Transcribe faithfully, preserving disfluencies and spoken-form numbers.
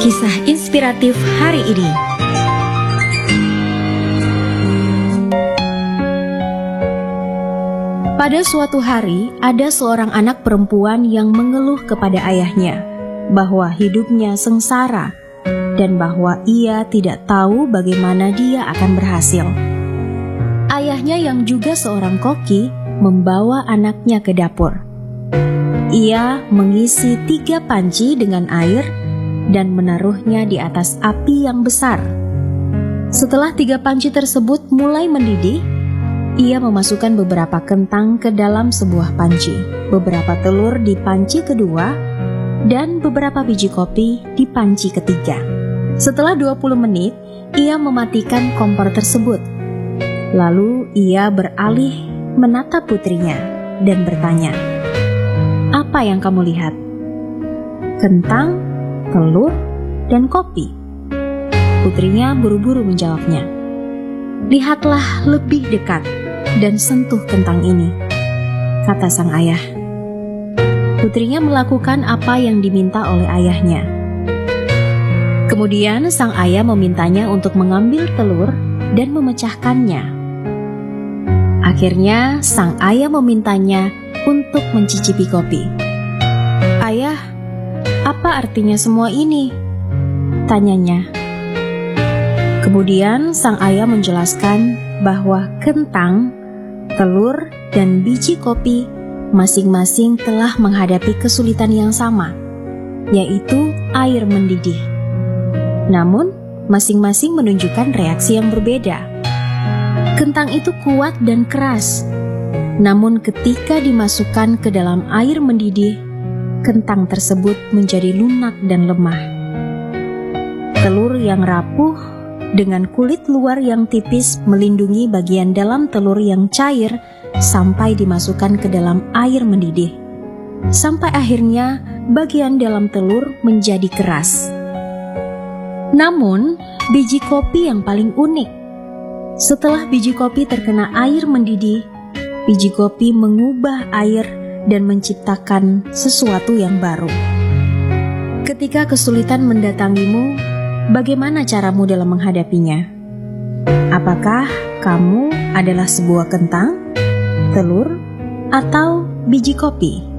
Kisah inspiratif hari ini. Pada suatu hari, ada seorang anak perempuan yang mengeluh kepada ayahnya bahwa hidupnya sengsara dan bahwa ia tidak tahu bagaimana dia akan berhasil. Ayahnya yang juga seorang koki membawa anaknya ke dapur. Ia mengisi tiga panci dengan air dan menaruhnya di atas api yang besar. Setelah tiga panci tersebut mulai mendidih, ia memasukkan beberapa kentang ke dalam sebuah panci, beberapa telur di panci kedua, dan beberapa biji kopi di panci ketiga. Setelah dua puluh menit, ia mematikan kompor tersebut. Lalu ia beralih menatap putrinya dan bertanya, "Apa yang kamu lihat?" "Kentang, telur, dan kopi." Putrinya buru-buru menjawabnya. "Lihatlah lebih dekat dan sentuh kentang ini," kata sang ayah. Putrinya melakukan apa yang diminta oleh ayahnya. Kemudian sang ayah memintanya untuk mengambil telur dan memecahkannya. Akhirnya sang ayah memintanya untuk mencicipi kopi. "Ayah, apa artinya semua ini?" tanyanya. Kemudian sang ayah menjelaskan bahwa kentang, telur, dan biji kopi masing-masing telah menghadapi kesulitan yang sama, yaitu air mendidih. Namun, masing-masing menunjukkan reaksi yang berbeda. Kentang itu kuat dan keras, namun ketika dimasukkan ke dalam air mendidih, kentang tersebut menjadi lunak dan lemah. Telur yang rapuh dengan kulit luar yang tipis melindungi bagian dalam telur yang cair sampai dimasukkan ke dalam air mendidih. Sampai akhirnya bagian dalam telur menjadi keras. Namun, biji kopi yang paling unik. Setelah biji kopi terkena air mendidih, biji kopi mengubah air dan menciptakan sesuatu yang baru. Ketika kesulitan mendatangimu, bagaimana caramu dalam menghadapinya? Apakah kamu adalah sebuah kentang, telur, atau biji kopi?